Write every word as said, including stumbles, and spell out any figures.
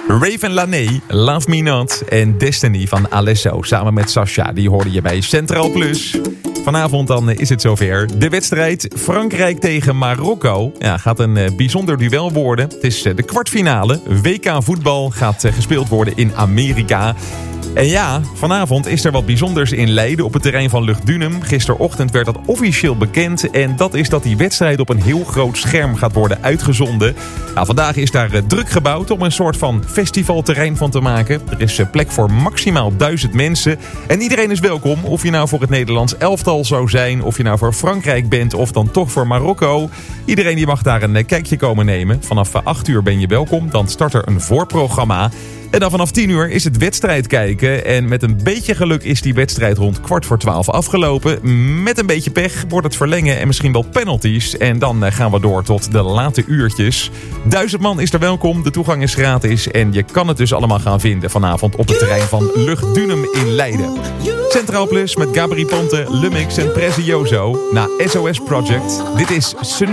Raven Lané, Love Me Not en Destiny van Alesso. Samen met Sasha, die hoorde je bij Centraal Plus. Vanavond dan is het zover. De wedstrijd Frankrijk tegen Marokko ja, gaat een uh, bijzonder duel worden. Het is uh, de kwartfinale. W K voetbal gaat uh, gespeeld worden in Amerika. En ja, vanavond is er wat bijzonders in Leiden op het terrein van Luchtdunum. Gisterochtend werd dat officieel bekend. En dat is dat die wedstrijd op een heel groot scherm gaat worden uitgezonden. Nou, vandaag is daar uh, druk gebouwd om een soort van festivalterrein van te maken. Er is uh, plek voor maximaal duizend mensen. En iedereen is welkom. Of je nou voor het Nederlands elftal zou zijn. Of je nou voor Frankrijk bent of dan toch voor Marokko. Iedereen die mag daar een uh, kijkje komen nemen. Vanaf uh, acht uur ben je welkom. Dan start er een voorprogramma. En dan vanaf tien uur is het wedstrijd kijken. En met een beetje geluk is die wedstrijd rond kwart voor twaalf afgelopen. Met een beetje pech wordt het verlengen en misschien wel penalties. En dan gaan we door tot de late uurtjes. Duizend man is er welkom, de toegang is gratis. En je kan het dus allemaal gaan vinden vanavond op het terrein van Luchtdunum in Leiden. Centraal Plus met Gabri Ponte, Lumix en Prezioso. Na S O S Project. Dit is Sun.